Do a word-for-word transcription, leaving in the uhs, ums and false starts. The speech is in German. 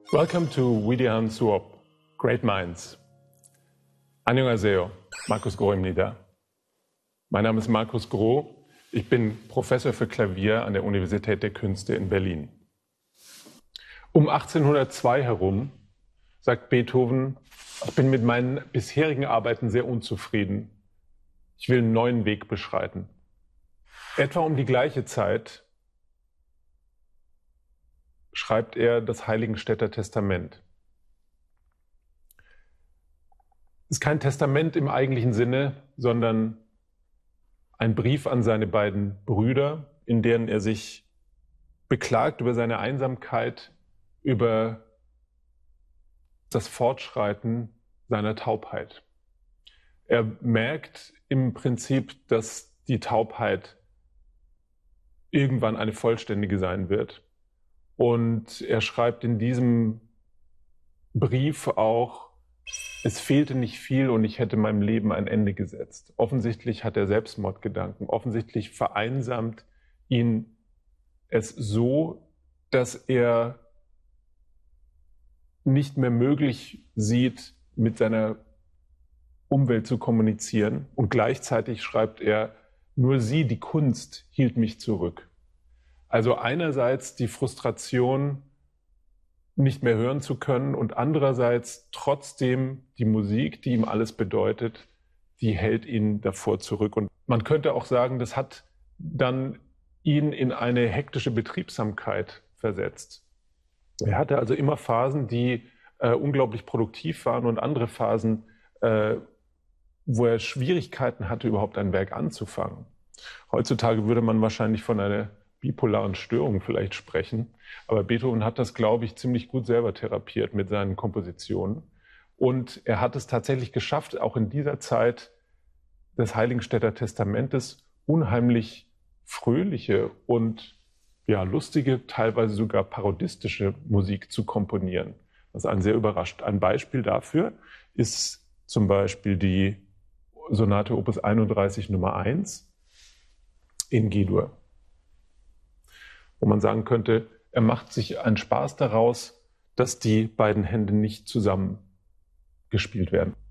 Welcome to Widian Suop, Great Minds. Annyeonghaseyo, Markus Grohimnida. Mein Name ist Markus Groh. Ich bin Professor für Klavier an der Universität der Künste in Berlin. Um achtzehnhundertzwei herum sagt Beethoven: Ich bin mit meinen bisherigen Arbeiten sehr unzufrieden. Ich will einen neuen Weg beschreiten. Etwa um die gleiche Zeit schreibt er das Heiligenstädter Testament. Es ist kein Testament im eigentlichen Sinne, sondern ein Brief an seine beiden Brüder, in denen er sich beklagt über seine Einsamkeit, über das Fortschreiten seiner Taubheit. Er merkt im Prinzip, dass die Taubheit irgendwann eine vollständige sein wird. Und er schreibt in diesem Brief auch: Es fehlte nicht viel und ich hätte meinem Leben ein Ende gesetzt. Offensichtlich hat er Selbstmordgedanken. Offensichtlich vereinsamt ihn es so, dass er nicht mehr möglich sieht, mit seiner Umwelt zu kommunizieren. Und gleichzeitig schreibt er: Nur sie, die Kunst, hielt mich zurück. Also einerseits die Frustration, nicht mehr hören zu können, und andererseits trotzdem die Musik, die ihm alles bedeutet, die hält ihn davor zurück. Und man könnte auch sagen, das hat dann ihn in eine hektische Betriebsamkeit versetzt. Er hatte also immer Phasen, die äh, unglaublich produktiv waren, und andere Phasen, äh, wo er Schwierigkeiten hatte, überhaupt ein Werk anzufangen. Heutzutage würde man wahrscheinlich von einer bipolaren Störung vielleicht sprechen. Aber Beethoven hat das, glaube ich, ziemlich gut selber therapiert mit seinen Kompositionen. Und er hat es tatsächlich geschafft, auch in dieser Zeit des Heiligenstädter Testamentes unheimlich fröhliche und ja, lustige, teilweise sogar parodistische Musik zu komponieren, was einen sehr überrascht. Ein Beispiel dafür ist zum Beispiel die Sonate Opus einunddreißig Nummer eins in G-Dur, wo man sagen könnte, er macht sich einen Spaß daraus, dass die beiden Hände nicht zusammen gespielt werden.